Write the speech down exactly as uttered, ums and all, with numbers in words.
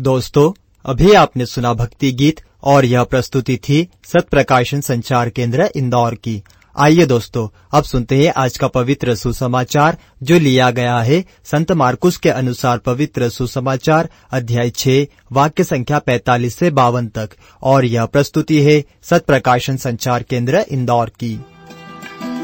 दोस्तों, अभी आपने सुना भक्ति गीत और यह प्रस्तुति थी सत प्रकाशन संचार केंद्र इंदौर की। आइए दोस्तों, अब सुनते हैं आज का पवित्र सुसमाचार जो लिया गया है संत मार्कुस के अनुसार पवित्र सुसमाचार अध्याय छह वाक्य संख्या पैंतालीस से बावन तक, और यह प्रस्तुति है सत प्रकाशन संचार केंद्र इंदौर की।